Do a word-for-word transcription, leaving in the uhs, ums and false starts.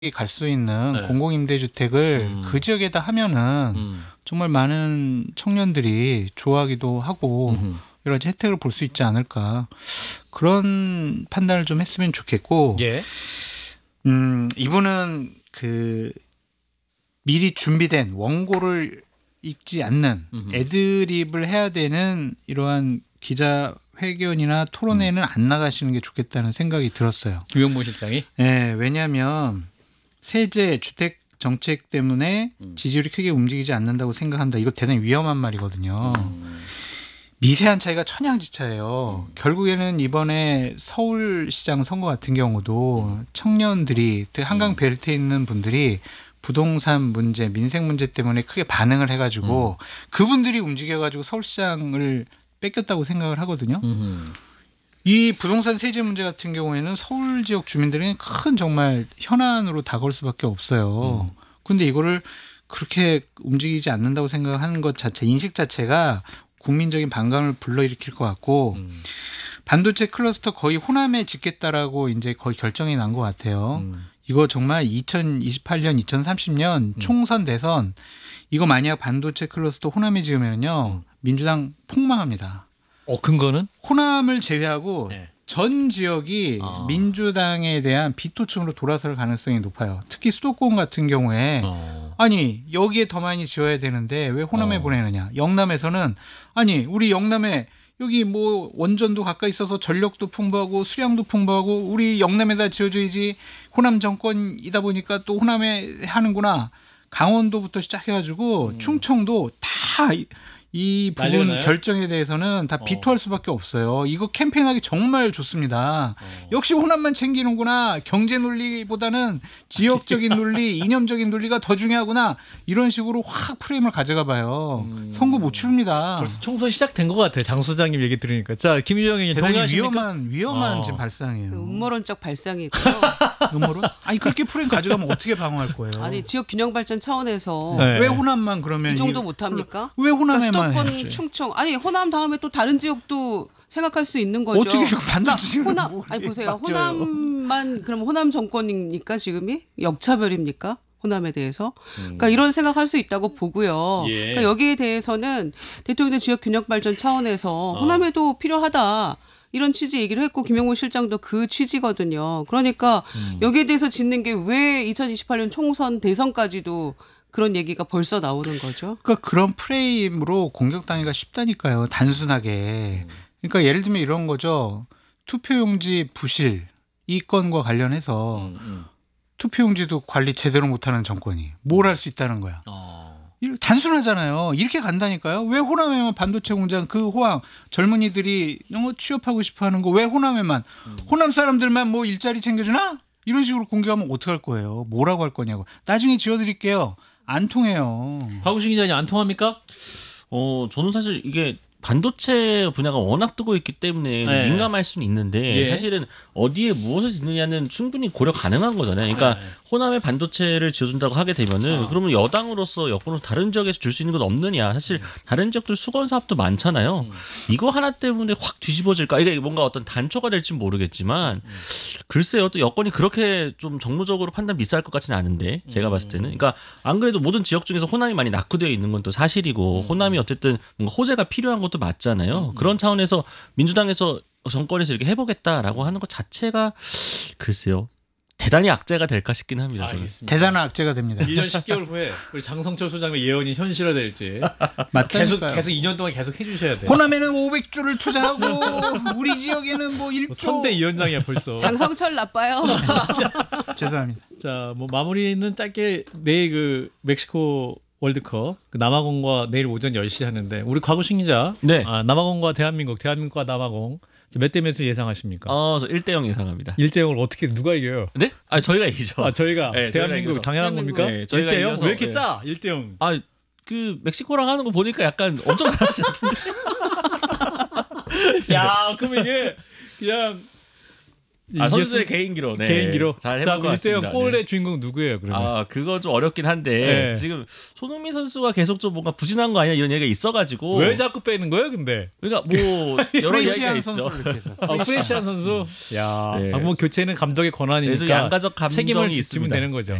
갈 수 있는 네. 공공임대주택을 음. 그 지역에다 하면은 음. 정말 많은 청년들이 좋아하기도 하고 음흠. 여러 가지 혜택을 볼 수 있지 않을까 그런 판단을 좀 했으면 좋겠고 예. 음, 이분은 그 미리 준비된 원고를 읽지 않는 음흠. 애드립을 해야 되는 이러한 기자회견이나 토론회는 안 나가시는 게 좋겠다는 생각이 들었어요. 김용문 실장이. 네, 왜냐하면 세제 주택 정책 때문에 음. 지지율이 크게 움직이지 않는다고 생각한다. 이거 대단히 위험한 말이거든요. 음. 미세한 차이가 천양지차예요. 음. 결국에는 이번에 서울시장 선거 같은 경우도 음. 청년들이 특히 한강 벨트에 있는 분들이 부동산 문제, 민생 문제 때문에 크게 반응을 해가지고 음. 그분들이 움직여가지고 서울시장을 뺏겼다고 생각을 하거든요. 음흠. 이 부동산 세제 문제 같은 경우에는 서울 지역 주민들은 큰 정말 현안으로 다가올 수밖에 없어요. 그런데 이거를 그렇게 움직이지 않는다고 생각하는 것 자체, 인식 자체가 국민적인 반감을 불러일으킬 것 같고 음. 반도체 클러스터 거의 호남에 짓겠다라고 이제 거의 결정이 난 것 같아요. 음. 이거 정말 이천이십팔 년, 이천삼십 년 총선 대선 이거 만약 반도체 클러스터 호남에 지으면요 민주당 폭망합니다. 어 근거는? 호남을 제외하고 네. 전 지역이 아. 민주당에 대한 비토층으로 돌아설 가능성이 높아요. 특히 수도권 같은 경우에 어. 아니 여기에 더 많이 지어야 되는데 왜 호남에 어. 보내느냐. 영남에서는 아니 우리 영남에 여기 뭐 원전도 가까이 있어서 전력도 풍부하고 수량도 풍부하고 우리 영남에다 지어줘야지 호남 정권이다 보니까 또 호남에 하는구나. 강원도부터 시작해가지고 음. 충청도 다 이 부분 난리나요? 결정에 대해서는 다 어. 비토할 수밖에 없어요. 이거 캠페인하기 정말 좋습니다. 어. 역시 호남만 챙기는구나. 경제 논리보다는 지역적인 논리, 이념적인 논리가 더 중요하구나. 이런 식으로 확 프레임을 가져가 봐요. 음. 선거 못 치릅니다. 벌써 총선 시작된 것 같아요. 장 소장님 얘기 들으니까. 자 김유정 의원 대단히 동의하십니까? 위험한 위험한 어. 지금 발상이에요. 음모론적 발상이고요. 음모론? 아니 그렇게 프레임 가져가면 어떻게 방어할 거예요? 아니 지역 균형 발전 차원에서 네. 왜 호남만 그러면 이 정도 이- 못 합니까? 왜 호남에만 그러니까 수도권, 해야지? 충청 아니 호남 다음에 또 다른 지역도 생각할 수 있는 거죠. 어떻게 반도체 지역을 호남 뭐 아니 이렇게 보세요. 막 져요? 호남만 그럼 호남 정권입니까 지금이 역차별입니까? 호남에 대해서. 그러니까 이런 생각할 수 있다고 보고요. 예. 그러니까 여기에 대해서는 대통령의 지역 균형 발전 차원에서 호남에도 필요하다. 이런 취지 얘기를 했고 김용문 실장도 그 취지거든요. 그러니까 여기에 대해서 짓는 게 왜 이천이십팔 년 총선 대선까지도 그런 얘기가 벌써 나오는 거죠. 그러니까 그런 프레임으로 공격당하기가 쉽다니까요. 단순하게. 그러니까 예를 들면 이런 거죠. 투표용지 부실 이 건과 관련해서 음, 음. 투표용지도 관리 제대로 못하는 정권이 뭘 할 수 있다는 거야. 어. 이렇게 단순하잖아요. 이렇게 간다니까요. 왜 호남에만 반도체 공장 그 호황 젊은이들이 어, 취업하고 싶어하는 거 왜 호남에만 호남 사람들만 뭐 일자리 챙겨주나? 이런 식으로 공격하면 어떡할 거예요. 뭐라고 할 거냐고. 나중에 지어드릴게요. 안 통해요. 박우신 기자님 안 통합니까? 어, 저는 사실 이게 반도체 분야가 워낙 뜨고 있기 때문에 네. 민감할 수는 있는데 예. 사실은 어디에 무엇을 짓느냐는 충분히 고려 가능한 거잖아요. 그러니까 네. 호남에 반도체를 지어준다고 하게 되면은 그러면 여당으로서 여권으로 다른 지역에서 줄 수 있는 건 없느냐. 사실 다른 지역들 수건 사업도 많잖아요. 이거 하나 때문에 확 뒤집어질까? 이게 뭔가 어떤 단초가 될지는 모르겠지만 글쎄요. 또 여건이 그렇게 좀 정무적으로 판단 미스할 것 같지는 않은데 제가 봤을 때는. 그러니까 안 그래도 모든 지역 중에서 호남이 많이 낙후되어 있는 건 또 사실이고 호남이 어쨌든 뭔가 호재가 필요한 것도 맞잖아요. 그런 차원에서 민주당에서 정권에서 이렇게 해보겠다라고 하는 것 자체가 글쎄요. 대단히 악재가 될까 싶긴 합니다. 저는. 알겠습니다. 대단한 악재가 됩니다. 일 년 십 개월 후에 우리 장성철 소장의 예언이 현실화될지 계속 맞다니까요. 계속 이 년 동안 계속 해주셔야 돼요. 호남에는 오백 조를 투자하고 우리 지역에는 뭐 일 조. 삼 대 위원장이야 벌써. 장성철 나빠요. 죄송합니다. 자, 뭐 마무리는 짧게 내일 그 멕시코 월드컵 그 남아공과 내일 오전 열 시 하는데 우리 곽우신 기자. 네. 아, 남아공과 대한민국, 대한민국과 남아공 몇 대 몇을 예상하십니까? 어, 저 일 대 영 예상합니다. 일 대 영을 어떻게 누가 이겨요? 네? 아, 저희가 이기죠. 아, 저희가 네, 저희가 대한민국 이겨서. 당연한 대한민국. 겁니까? 네, 저희가 일 대 영? 이겨서, 왜 이렇게 네. 짜? 일 대 영. 아, 그 멕시코랑 하는 거 보니까 약간 엄청 잘하실 텐데. 야, 그럼 이게 그냥 아, 이겼으면- 선수들의 개인기로. 네. 개인기로. 잘 자, 해볼 것 그럼 이태영 같습니다. 골의 네. 주인공 누구예요? 그러면 아, 그거 좀 어렵긴 한데 네. 지금 손흥민 선수가 계속 좀 뭔가 부진한 거 아니야 이런 얘기가 있어가지고 왜 자꾸 빼는 거예요? 근데 그러니까 뭐 여러 이야기가 프레시한 있죠. 선수를 이렇게 해서. 아, 프레시한 선수. 야, 네. 아, 뭐 교체는 감독의 권한이니까 그래서 양가적 감정이 책임을 있습니다. 지면 되는 거죠.